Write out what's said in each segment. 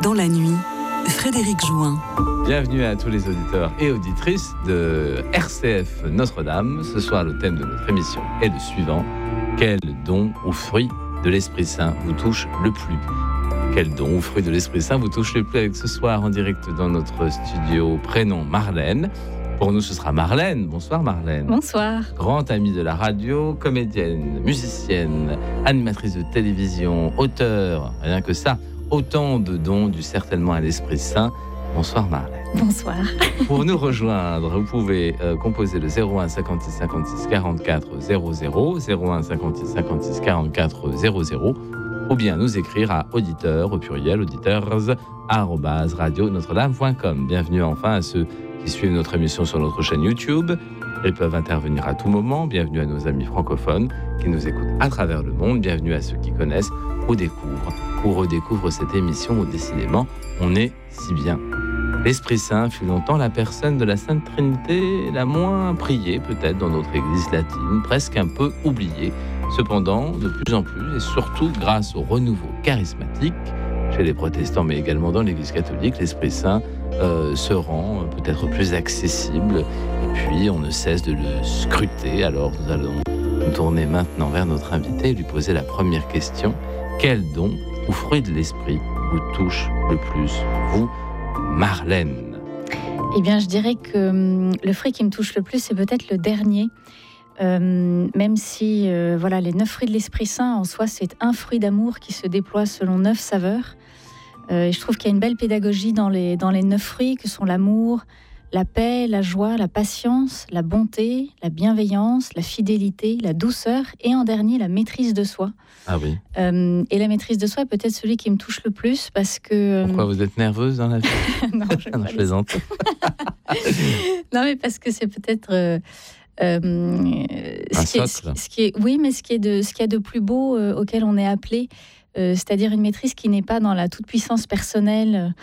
Dans la nuit, Frédéric Jouin. Bienvenue à tous les auditeurs et auditrices de RCF Notre-Dame. Ce soir, le thème de notre émission est le suivant. Quel don ou fruit de l'Esprit Saint vous touche le plus ? Quel don ou fruit de l'Esprit Saint vous touche le plus avec ce soir en direct dans notre studio, prénom Marlène. Pour nous, ce sera Marlène. Bonsoir Marlène. Bonsoir. Grande amie de la radio, comédienne, musicienne, animatrice de télévision, auteure, rien que ça. Autant de dons dus certainement à l'Esprit Saint. Bonsoir Marlène. Bonsoir. Pour nous rejoindre, vous pouvez composer le 01 56 56 44 00, 01 56 56 44 00, ou bien nous écrire à auditeurs, au pluriel, auditeurs@radionotre-dame.com. Bienvenue enfin à ceux qui suivent notre émission sur notre chaîne YouTube. Ils peuvent intervenir à tout moment. Bienvenue à nos amis francophones qui nous écoutent à travers le monde. Bienvenue à ceux qui connaissent ou découvrent ou redécouvrent cette émission où décidément on est si bien. L'Esprit Saint fut longtemps la personne de la Sainte Trinité la moins priée peut-être dans notre Église latine, presque un peu oubliée. Cependant, de plus en plus, et surtout grâce au renouveau charismatique chez les protestants, mais également dans l'Église catholique, l'Esprit Saint se rend peut-être plus accessible. Et puis, on ne cesse de le scruter. Alors, nous allons nous tourner maintenant vers notre invité et lui poser la première question. Quel don ou fruit de l'Esprit vous touche le plus, vous, Marlène ? Eh bien, je dirais que le fruit qui me touche le plus, c'est peut-être le dernier. Même si les 9 fruits de l'Esprit Saint, en soi, c'est un fruit d'amour qui se déploie selon 9 saveurs. Et je trouve qu'il y a une belle pédagogie dans les 9 fruits, que sont l'amour, la paix, la joie, la patience, la bonté, la bienveillance, la fidélité, la douceur et en dernier, la maîtrise de soi. Ah oui. Et la maîtrise de soi est peut-être celui qui me touche le plus parce que... Pourquoi vous êtes nerveuse dans la vie ? Non, je plaisante. Non, mais parce que c'est peut-être... ce qui est de plus beau auquel on est appelé, c'est-à-dire une maîtrise qui n'est pas dans la toute-puissance personnelle,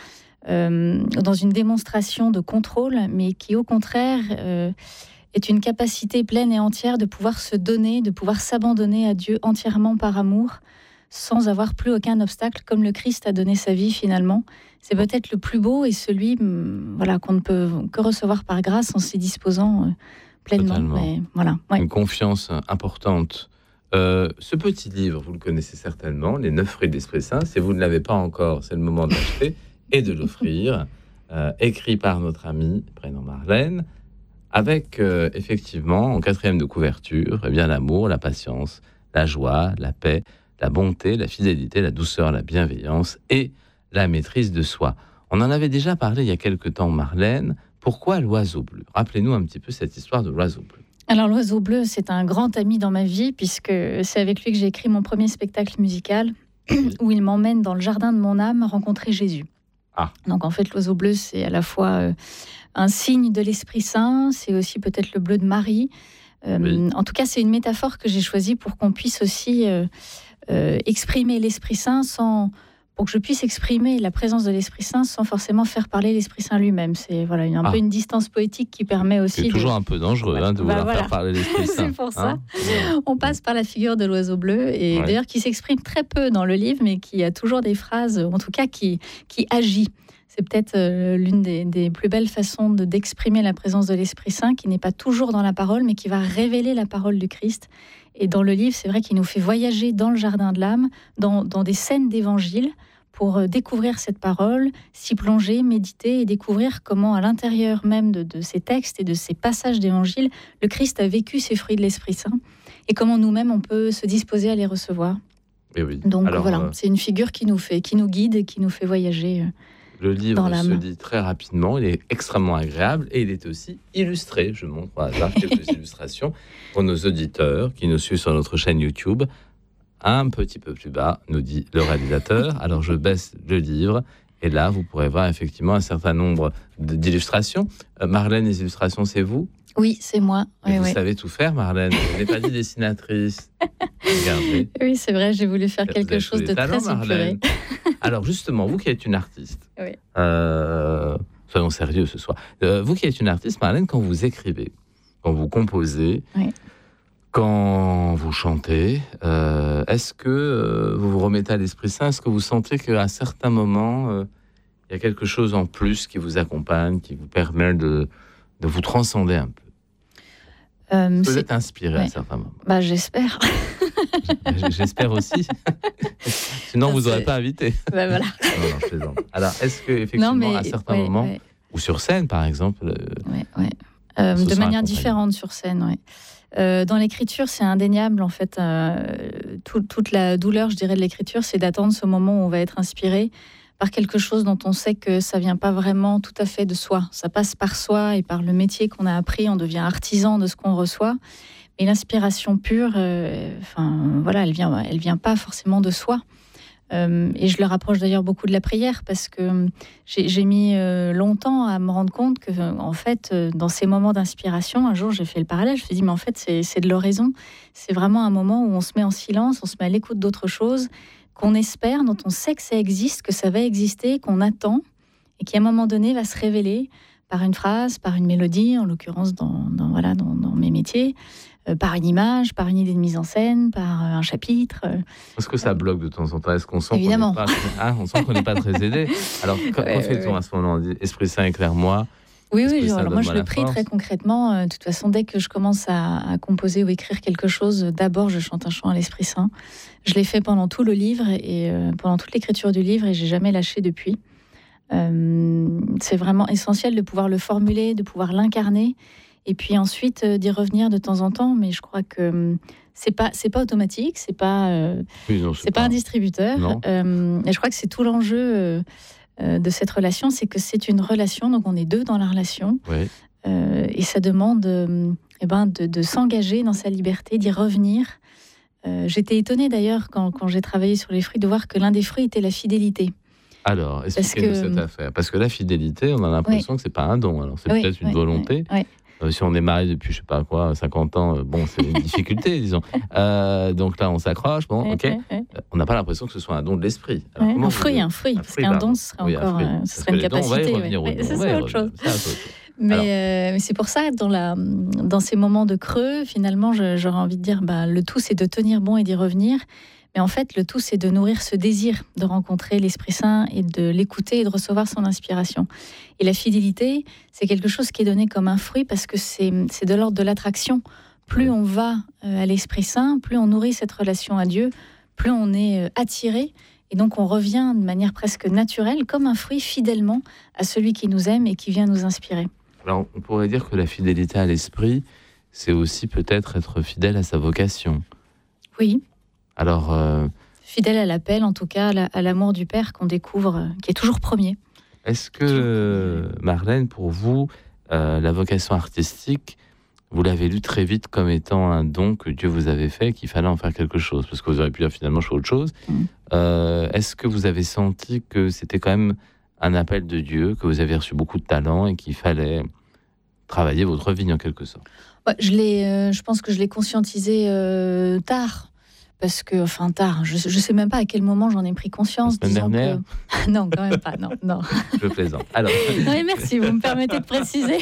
dans une démonstration de contrôle, mais qui au contraire est une capacité pleine et entière de pouvoir se donner, de pouvoir s'abandonner à Dieu entièrement par amour, sans avoir plus aucun obstacle, comme le Christ a donné sa vie finalement. C'est peut-être le plus beau et celui qu'on ne peut que recevoir par grâce en s'y disposant pleinement. Mais, Une confiance importante. Ce petit livre, vous le connaissez certainement, Les 9 fruits de l'Esprit Saint. Si vous ne l'avez pas encore, c'est le moment de l'acheter et de l'offrir. Écrit par notre amie, prénom Marlène, avec effectivement, en 4e de couverture, l'amour, la patience, la joie, la paix, la bonté, la fidélité, la douceur, la bienveillance et la maîtrise de soi. On en avait déjà parlé il y a quelque temps, Marlène. Pourquoi l'oiseau bleu ? Rappelez-nous un petit peu cette histoire de l'oiseau bleu. Alors l'oiseau bleu, c'est un grand ami dans ma vie, puisque c'est avec lui que j'ai écrit mon premier spectacle musical, où il m'emmène dans le jardin de mon âme rencontrer Jésus. Ah. Donc en fait, l'oiseau bleu, c'est à la fois un signe de l'Esprit Saint, c'est aussi peut-être le bleu de Marie. Oui. En tout cas, c'est une métaphore que j'ai choisie pour qu'on puisse aussi exprimer l'Esprit Saint pour que je puisse exprimer la présence de l'Esprit Saint sans forcément faire parler l'Esprit Saint lui-même. C'est peu une distance poétique qui permet aussi... C'est toujours un peu dangereux de vouloir faire parler l'Esprit Saint. C'est pour ça. On passe par la figure de l'oiseau bleu, et d'ailleurs qui s'exprime très peu dans le livre, mais qui a toujours des phrases, en tout cas qui agit. C'est peut-être l'une des plus belles façons d'exprimer la présence de l'Esprit Saint, qui n'est pas toujours dans la parole, mais qui va révéler la parole du Christ. Et dans le livre, c'est vrai qu'il nous fait voyager dans le jardin de l'âme, dans des scènes d'évangile, pour découvrir cette parole, s'y plonger, méditer et découvrir comment, à l'intérieur même de ces textes et de ces passages d'évangile, le Christ a vécu ces fruits de l'Esprit Saint et comment nous-mêmes on peut se disposer à les recevoir. Et oui. Donc c'est une figure qui nous guide et qui nous fait voyager. Le livre se lit très rapidement, il est extrêmement agréable et il est aussi illustré. Je montre au hasard quelques illustrations pour nos auditeurs qui nous suivent sur notre chaîne YouTube. Un petit peu plus bas, nous dit le réalisateur. Alors je baisse le livre et là vous pourrez voir effectivement un certain nombre d'illustrations. Marlène, les illustrations, c'est vous ? Oui, c'est moi. Vous savez tout faire, Marlène. Vous n'avez pas dit dessinatrice. Regardez. Oui, c'est vrai, j'ai voulu faire quelque chose de très épuré. Alors justement, vous qui êtes une artiste, oui. Soyons sérieux ce soir. Vous qui êtes une artiste, Marlène, quand vous écrivez, quand vous composez, quand vous chantez, est-ce que vous vous remettez à l'Esprit Saint ? Est-ce que vous sentez qu'à certains moments, il y a quelque chose en plus qui vous accompagne, qui vous permet de vous transcender un peu. Vous êtes inspiré à certains moments. J'espère. J'espère aussi. Sinon, vous n'aurez pas invité. Voilà. Non, je plaisante. Alors, est-ce qu'effectivement, à certains moments, ou sur scène, par exemple... de manière différente sur scène, oui. Dans l'écriture, c'est indéniable, en fait. Toute la douleur, je dirais, de l'écriture, c'est d'attendre ce moment où on va être inspiré par quelque chose dont on sait que ça vient pas vraiment tout à fait de soi. Ça passe par soi et par le métier qu'on a appris. On devient artisan de ce qu'on reçoit. Mais l'inspiration pure, elle vient pas forcément de soi. Et je le rapproche d'ailleurs beaucoup de la prière parce que j'ai mis longtemps à me rendre compte que, en fait, dans ces moments d'inspiration, un jour j'ai fait le parallèle, je me suis dit, mais en fait, c'est de l'oraison. C'est vraiment un moment où on se met en silence, on se met à l'écoute d'autre chose, qu'on espère, dont on sait que ça existe, que ça va exister, qu'on attend, et qui à un moment donné va se révéler par une phrase, par une mélodie, en l'occurrence dans mes métiers, par une image, par une idée de mise en scène, par un chapitre. Est-ce que ça bloque de temps en temps? Est-ce qu'on sent Évidemment. qu'on n'est pas très aidé? Alors, quand fait-on à ce moment-là? Esprit Saint, éclaire-moi. Oui, alors moi je le prie très concrètement. De toute façon, dès que je commence à composer ou écrire quelque chose, d'abord je chante un chant à l'Esprit Saint. Je l'ai fait pendant tout le livre et pendant toute l'écriture du livre et j'ai jamais lâché depuis. C'est vraiment essentiel de pouvoir le formuler, de pouvoir l'incarner et puis ensuite d'y revenir de temps en temps. Mais je crois que c'est pas automatique, c'est pas un distributeur. Et je crois que c'est tout l'enjeu de cette relation, c'est que c'est une relation, donc on est deux dans la relation, et ça demande de s'engager dans sa liberté, d'y revenir. J'étais étonnée d'ailleurs quand j'ai travaillé sur les fruits de voir que l'un des fruits était la fidélité. Alors, expliquez-nous cette affaire. Parce que la fidélité, on a l'impression que c'est pas un don, alors c'est peut-être une volonté. Si on est marié depuis, je sais pas quoi, 50 ans, c'est une difficulté, disons. Donc là, on s'accroche, on n'a pas l'impression que ce soit un don de l'esprit. Alors, un fruit, parce qu'un don, ce serait encore ce serait une capacité. C'est autre chose. Mais c'est pour ça, dans ces moments de creux, finalement, j'aurais envie de dire, le tout, c'est de tenir bon et d'y revenir. Mais en fait, le tout, c'est de nourrir ce désir de rencontrer l'Esprit Saint et de l'écouter et de recevoir son inspiration. Et la fidélité, c'est quelque chose qui est donné comme un fruit parce que c'est de l'ordre de l'attraction. Plus on va à l'Esprit Saint, plus on nourrit cette relation à Dieu, plus on est attiré. Et donc, on revient de manière presque naturelle, comme un fruit, fidèlement à celui qui nous aime et qui vient nous inspirer. Alors, on pourrait dire que la fidélité à l'Esprit, c'est aussi peut-être être fidèle à sa vocation. Oui. Alors, fidèle à l'appel, en tout cas, à l'amour du Père qu'on découvre, qui est toujours premier. Est-ce que, Marlène, pour vous, la vocation artistique, vous l'avez lu très vite comme étant un don que Dieu vous avait fait, qu'il fallait en faire quelque chose? Parce que vous auriez pu dire finalement, je fais autre chose. Est-ce que vous avez senti que c'était quand même un appel de Dieu, que vous avez reçu beaucoup de talent et qu'il fallait travailler votre vie en quelque sorte? Je pense que je l'ai conscientisé tard. Parce que, tard, je ne sais même pas à quel moment j'en ai pris conscience. La semaine dernière Non, quand même pas, non. Je plaisante. Alors... Non, mais merci, vous me permettez de préciser.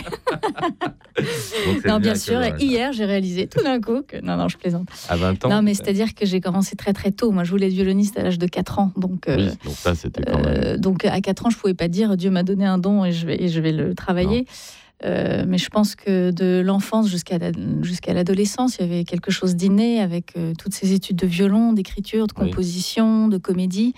Non, bien sûr, hier, j'ai réalisé tout d'un coup que... Non, je plaisante. À 20 ans? Non, mais c'est-à-dire que j'ai commencé très très tôt. Moi, je voulais être violoniste à l'âge de 4 ans. Donc ça, c'était quand même... donc, à 4 ans, je ne pouvais pas dire « Dieu m'a donné un don et je vais le travailler ». Mais je pense que de l'enfance jusqu'à l'adolescence, il y avait quelque chose d'inné avec toutes ces études de violon, d'écriture, de composition, de comédie.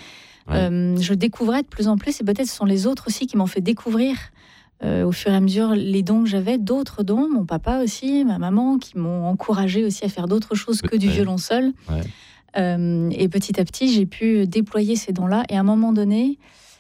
Je découvrais de plus en plus, et peut-être ce sont les autres aussi qui m'ont fait découvrir au fur et à mesure les dons que j'avais, d'autres dons, mon papa aussi, ma maman, qui m'ont encouragé aussi à faire d'autres choses que du violon seul. Et petit à petit, j'ai pu déployer ces dons-là. Et à un moment donné...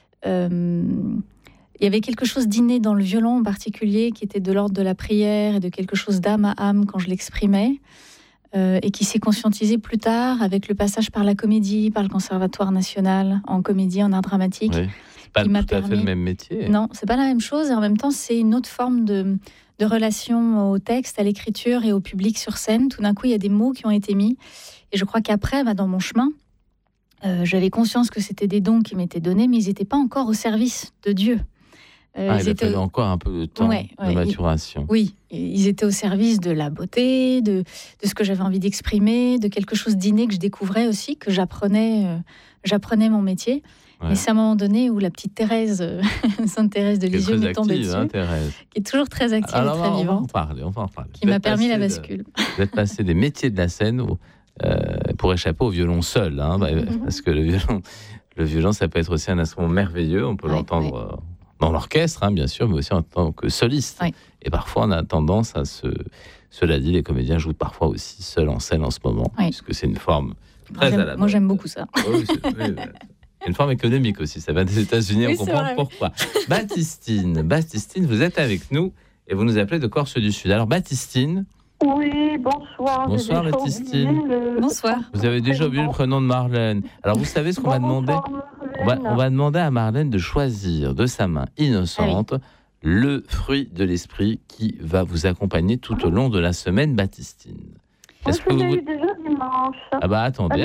il y avait quelque chose d'inné dans le violon en particulier qui était de l'ordre de la prière et de quelque chose d'âme à âme quand je l'exprimais et qui s'est conscientisé plus tard avec le passage par la comédie, par le Conservatoire national en comédie, en art dramatique. C'est pas tout à fait le même métier. Non, c'est pas la même chose et en même temps c'est une autre forme de relation au texte, à l'écriture et au public sur scène. Tout d'un coup, il y a des mots qui ont été mis et je crois qu'après, dans mon chemin, j'avais conscience que c'était des dons qui m'étaient donnés, mais ils n'étaient pas encore au service de Dieu. Il a fallu encore un peu de temps de maturation. Ils étaient au service de la beauté, de ce que j'avais envie d'exprimer, de quelque chose d'inné que je découvrais aussi, que j'apprenais mon métier. Mais c'est à un moment donné où la petite Thérèse, Sainte Thérèse de Lisieux, m'est tombée dessus, Thérèse. qui est toujours très active et très vivante. On va en parler. Qui m'a permis la bascule. Vous êtes passé des métiers de la scène pour échapper au violon seul, parce que le violon, ça peut être aussi un instrument merveilleux. On peut l'entendre dans l'orchestre, bien sûr, mais aussi en tant que soliste. Oui. Et parfois, on a tendance à Cela dit, les comédiens jouent parfois aussi seuls en scène en ce moment, puisque c'est une forme très à la mode. Moi, j'aime beaucoup ça. Oui, c'est une forme économique aussi. Ça vient des États-Unis, on comprend pourquoi. Baptistine, vous êtes avec nous et vous nous appelez de Corse du Sud. Alors, Baptistine. Oui, bonsoir. Bonsoir, Baptistine. Bonsoir. Vous avez déjà oublié le prénom de Marlène. Alors, vous savez ce qu'on va demander ? On va demander à Marlène de choisir de sa main innocente le fruit de l'esprit qui va vous accompagner tout au long de la semaine, Baptistine. Est-ce que vous... eu déjà dimanche. Attendez,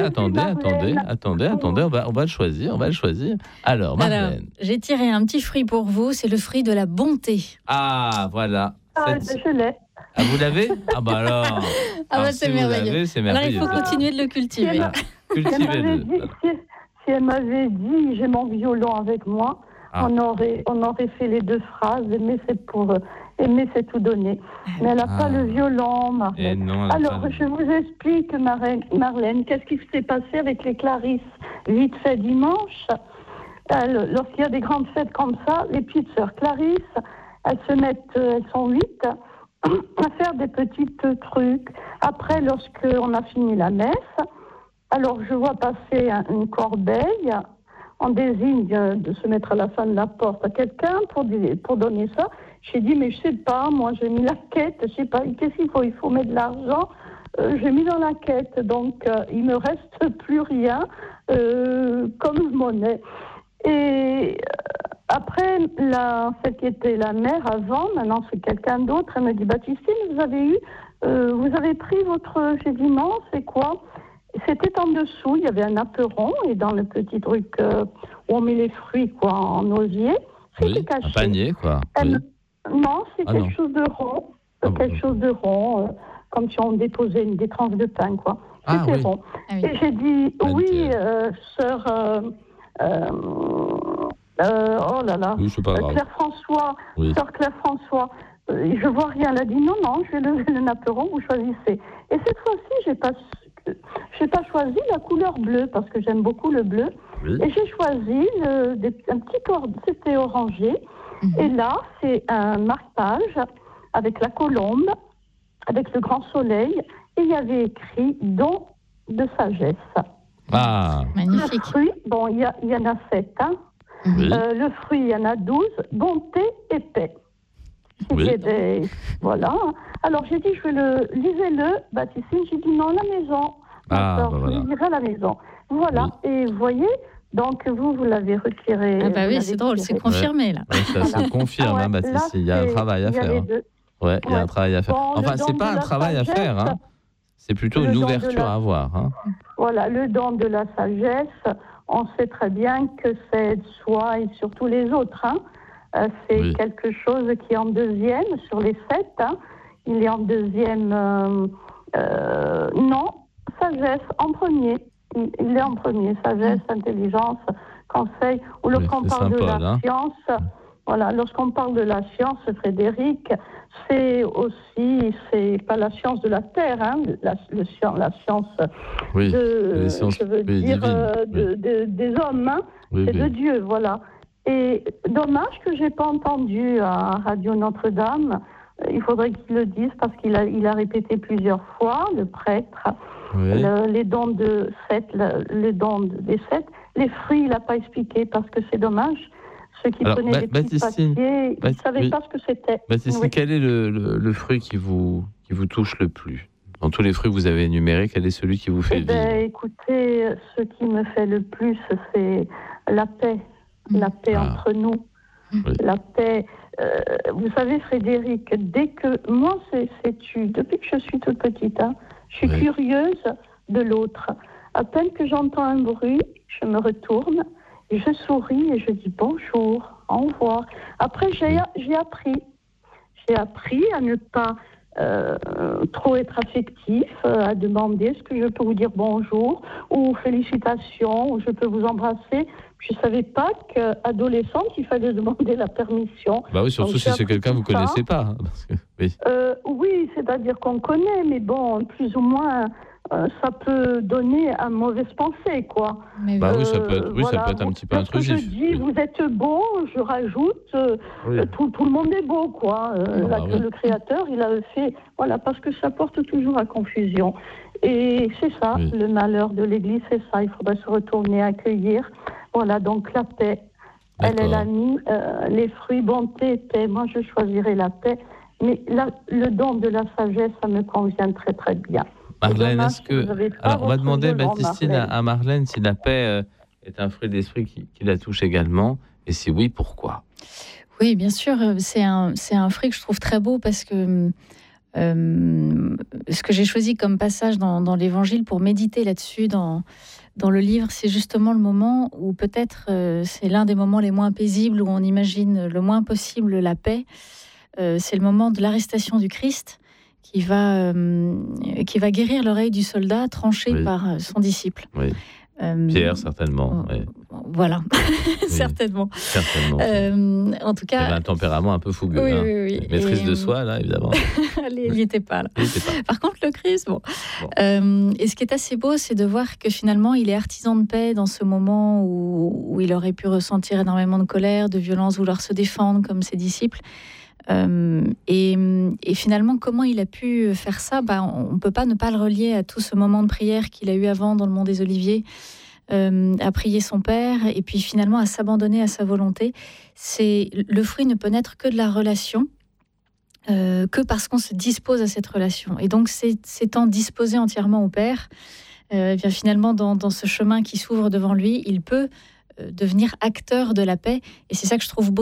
on va le choisir, Alors, Marlène. J'ai tiré un petit fruit pour vous, c'est le fruit de la bonté. Ah, voilà. Je l'ai. Ah, vous l'avez ? Ah bah alors. C'est merveilleux. Alors, il faut continuer de le cultiver. Cultivez-le. Si elle m'avait dit, j'ai mon violon avec moi, on aurait fait les deux phrases, aimer c'est tout donner. Mais elle n'a pas le violon, Marlène. Alors, je vous explique, Marlène, qu'est-ce qui s'est passé avec les Clarisses vite fait dimanche. Lorsqu'il y a des grandes fêtes comme ça, les petites sœurs Clarisse, elles sont 8 à faire des petits trucs. Après, lorsqu'on a fini la messe, alors je vois passer une corbeille. On désigne de se mettre à la fin de la porte à quelqu'un pour donner ça. J'ai dit, mais je sais pas, moi j'ai mis la quête, je sais pas, qu'est-ce qu'il faut ? Il faut mettre de l'argent. J'ai mis dans la quête, donc il me reste plus rien comme monnaie. Et après, celle qui était la mère avant, maintenant c'est quelqu'un d'autre, elle me dit, Baptistine, vous avez pris votre... J'ai dit, non, c'est quoi ? C'était en dessous, il y avait un apéron, et dans le petit truc où on met les fruits, en osier, c'était caché. Un panier, quoi. Non, c'est quelque chose de rond. Chose de rond, comme si on déposait des tranches de pain, quoi. C'était rond. Et j'ai dit, sœur... oh là là, Claire François, sœur Claire François, je vois rien. Elle a dit, non, je vais lever le napperon, vous choisissez. Et cette fois-ci, j'ai pas choisi la couleur bleue, parce que j'aime beaucoup le bleu. Oui. Et j'ai choisi un petit corde, c'était orangé. Et là, c'est un marque-page avec la colombe, avec le grand soleil, et il y avait écrit « Don de sagesse ». Ah, magnifique. Le fruit, il y en a 7. Oui. Le fruit, il y en a 12. Bonté et paix. Oui. Voilà. Alors, j'ai dit, lisez-le, Baptistine. J'ai dit, non, la maison. Je lirai à la maison. Voilà. Oui. Et vous voyez, donc, vous l'avez retiré. Ah bah oui, c'est drôle, c'est confirmé, là. Ouais, ça se confirme, Baptistine. Il y a un travail à faire. Il y a un travail à faire. Enfin, c'est pas un travail à faire, C'est plutôt une ouverture à avoir. Voilà, le don de la sagesse, on sait très bien que c'est soi et surtout les autres. C'est quelque chose qui est en deuxième sur les 7. Il est en deuxième... non, sagesse en premier. Il est en premier. Sagesse, intelligence, conseil. Ou lorsqu'on parle de la science... Voilà, lorsqu'on parle de la science, Frédéric, c'est pas la science de la Terre, la science des hommes, c'est de Dieu, voilà. Et dommage que j'ai pas entendu à Radio Notre-Dame, il faudrait qu'il le dise parce qu'il a répété plusieurs fois, le prêtre, les dons des 7, les fruits, il n'a pas expliqué parce que c'est dommage. Ceux qui prenaient des petits papiers, ils ne savaient pas ce que c'était. Baptistine, quel est le fruit qui vous touche le plus ? Dans tous les fruits que vous avez énumérés, quel est celui qui vous fait vivre ? Écoutez, ce qui me fait le plus, c'est la paix. La paix entre nous. Oui. La paix. Vous savez, Frédéric, moi, depuis que je suis toute petite, je suis curieuse de l'autre. À peine que j'entends un bruit, je me retourne. Et je souris et je dis bonjour, au revoir. Après, j'ai appris à ne pas trop être affectif, à demander est-ce que je peux vous dire bonjour ou félicitations ou je peux vous embrasser. Je ne savais pas qu'adolescente, il fallait demander la permission. Bah oui, surtout si c'est quelqu'un que vous ne connaissez pas. Hein, parce que, oui. Oui, c'est-à-dire qu'on connaît, mais bon, plus ou moins, ça peut donner à mauvaise pensée, quoi. Oui, ça peut être un petit peu intrusif. Je dis, vous êtes beau, je rajoute, tout le monde est beau, quoi. Le créateur, il a fait, parce que ça porte toujours à confusion. Et c'est ça, le malheur de l'Église, c'est ça, il faudrait se retourner, accueillir. Voilà, donc la paix. D'accord. Elle a mis les fruits, bonté, paix. Moi, je choisirais la paix. Mais le don de la sagesse, ça me convient très, très bien. Marlène, est-ce que... Alors, on va demander, Baptistine, à Marlène si la paix est un fruit d'esprit qui la touche également. Et si oui, pourquoi ? Oui, bien sûr. C'est un fruit que je trouve très beau parce que ce que j'ai choisi comme passage dans l'Évangile pour méditer là-dessus dans le livre, c'est justement le moment où peut-être c'est l'un des moments les moins paisibles, où on imagine le moins possible la paix. C'est le moment de l'arrestation du Christ qui va guérir l'oreille du soldat tranché par son disciple. Oui. Pierre, certainement. Voilà, certainement. En tout cas, il avait un tempérament un peu fougueux. Oui. Maîtrise de soi, là, évidemment. Il n'y était pas là. Par contre, le Christ, bon. Et ce qui est assez beau, c'est de voir que finalement, il est artisan de paix dans ce moment où il aurait pu ressentir énormément de colère, de violence, vouloir se défendre comme ses disciples. Et finalement, comment il a pu faire ça ? On ne peut pas ne pas le relier à tout ce moment de prière qu'il a eu avant dans le Mont des Oliviers, à prier son Père, et puis finalement à s'abandonner à sa volonté. Le fruit ne peut naître que de la relation, que parce qu'on se dispose à cette relation. Et donc, s'étant disposé entièrement au Père, bien finalement, dans ce chemin qui s'ouvre devant lui, il peut devenir acteur de la paix. Et c'est ça que je trouve beau